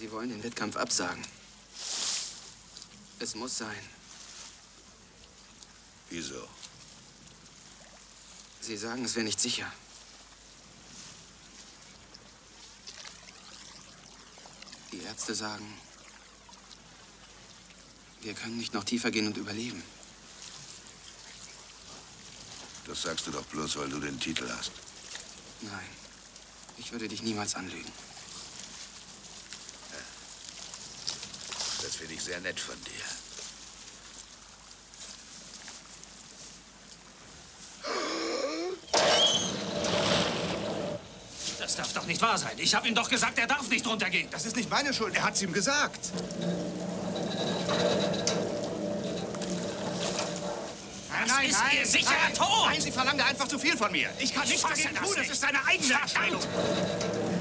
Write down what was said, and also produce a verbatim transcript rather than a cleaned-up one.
Sie wollen den Wettkampf absagen. Es muss sein. Wieso? Sie sagen, es wäre nicht sicher. Die Ärzte sagen, wir können nicht noch tiefer gehen und überleben. Das sagst du doch bloß, weil du den Titel hast. Nein, ich würde dich niemals anlügen. Das finde ich sehr nett von dir. Das darf doch nicht wahr sein. Ich habe ihm doch gesagt, er darf nicht runtergehen. Das ist nicht meine Schuld. Er hat es ihm gesagt. Nein, Das nein, ist nein. Ihr sicherer nein, Tod. Nein, Sie verlangen einfach zu viel von mir. Ich kann Ich nichts fasse dagegen das tun. Das nicht. ist eine eigene Verdammt. Entscheidung.